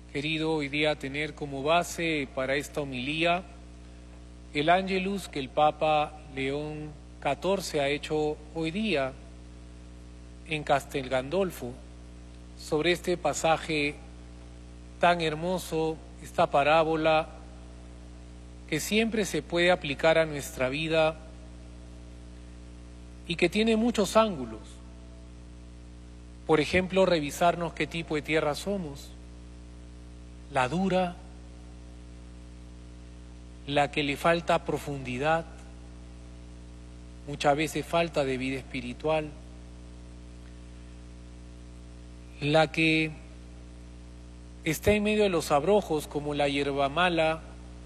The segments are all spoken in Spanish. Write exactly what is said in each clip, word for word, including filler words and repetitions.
querido hoy día tener como base para esta homilía el Ángelus que el Papa León catorce ha hecho hoy día en Castel Gandolfo sobre este pasaje tan hermoso, esta parábola que siempre se puede aplicar a nuestra vida y que tiene muchos ángulos. Por ejemplo, revisarnos qué tipo de tierra somos, la dura, la que le falta profundidad, muchas veces falta de vida espiritual, la que está en medio de los abrojos como la hierba mala,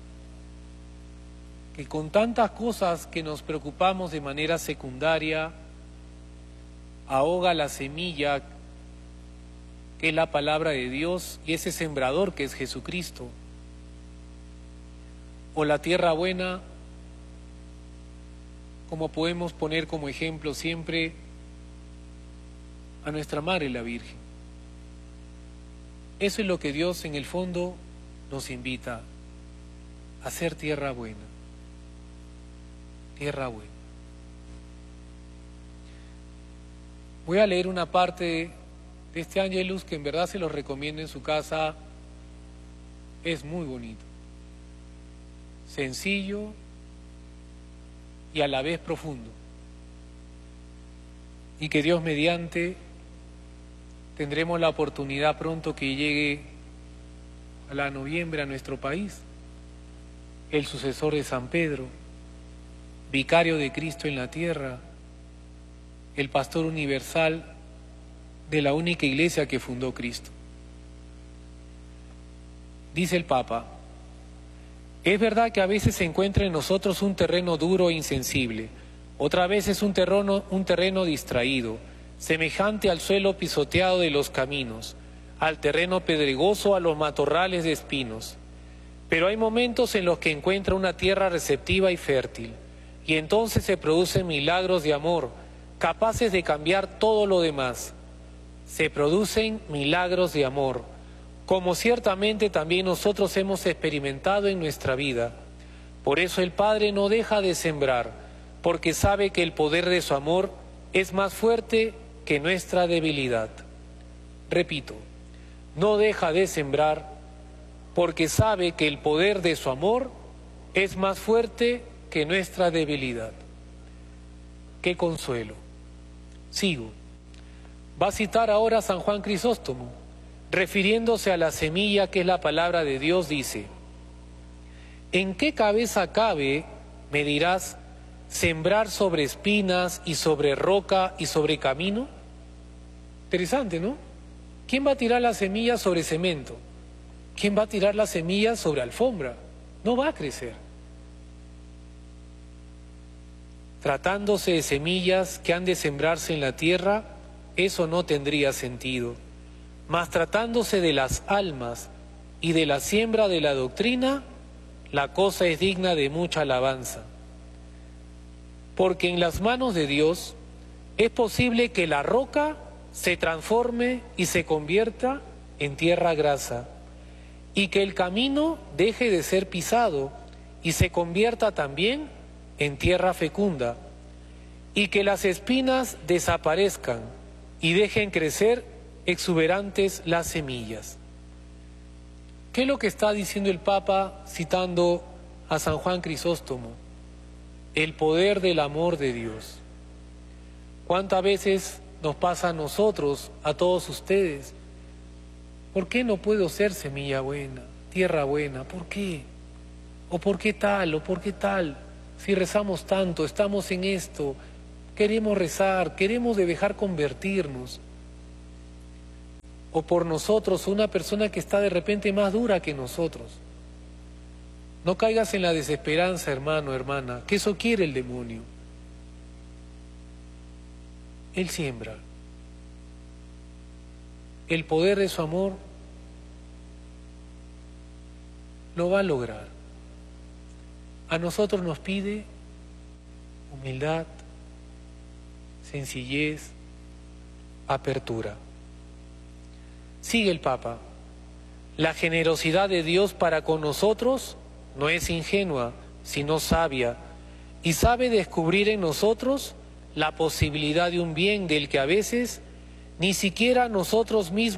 que con tantas cosas que nos preocupamos de manera secundaria, ahoga la semilla que es la palabra de Dios y ese sembrador que es Jesucristo. O la tierra buena, como podemos poner como ejemplo siempre a nuestra Madre la Virgen. Eso es lo que Dios en el fondo nos invita, a hacer tierra buena. Tierra buena. Voy a leer una parte de este Ángelus que en verdad se los recomiendo en su casa. Es muy bonito, sencillo y a la vez profundo. Y que Dios mediante tendremos la oportunidad pronto que llegue a la noviembre a nuestro país el sucesor de San Pedro, vicario de Cristo en la tierra, el pastor universal de la única iglesia que fundó Cristo. Dice el Papa: es verdad que a veces se encuentra en nosotros un terreno duro e insensible, otra vez es un terreno, un terreno distraído, semejante al suelo pisoteado de los caminos, al terreno pedregoso, a los matorrales de espinos. Pero hay momentos en los que encuentra una tierra receptiva y fértil, y entonces se producen milagros de amor, capaces de cambiar todo lo demás. Se producen milagros de amor, como ciertamente también nosotros hemos experimentado en nuestra vida. Por eso el Padre no deja de sembrar, porque sabe que el poder de su amor es más fuerte que nuestra debilidad. Repito, no deja de sembrar, porque sabe que el poder de su amor es más fuerte que nuestra debilidad. ¡Qué consuelo! Sigo. Va a citar ahora a San Juan Crisóstomo, refiriéndose a la semilla que es la palabra de Dios, dice: ¿en qué cabeza cabe, me dirás, sembrar sobre espinas y sobre roca y sobre camino? Interesante, ¿no? ¿Quién va a tirar la semilla sobre cemento? ¿Quién va a tirar la semilla sobre alfombra? No va a crecer. Tratándose de semillas que han de sembrarse en la tierra, eso no tendría sentido. Mas tratándose de las almas y de la siembra de la doctrina, la cosa es digna de mucha alabanza. Porque en las manos de Dios es posible que la roca se transforme y se convierta en tierra grasa, y que el camino deje de ser pisado y se convierta también en tierra fecunda, y que las espinas desaparezcan y dejen crecer exuberantes las semillas. ¿Qué es lo que está diciendo el Papa citando a San Juan Crisóstomo? El poder del amor de Dios. ¿Cuántas veces nos pasa a nosotros, a todos ustedes? ¿Por qué no puedo ser semilla buena, tierra buena? ¿Por qué? ¿O por qué tal? ¿O por qué tal? Si rezamos tanto, estamos en esto, queremos rezar, queremos de dejar convertirnos. O por nosotros, una persona que está de repente más dura que nosotros. No caigas en la desesperanza, hermano, hermana, que eso quiere el demonio. Él siembra. El poder de su amor lo va a lograr. A nosotros nos pide humildad, sencillez, apertura. Sigue el Papa. La generosidad de Dios para con nosotros no es ingenua, sino sabia, y sabe descubrir en nosotros la posibilidad de un bien del que a veces ni siquiera nosotros mismos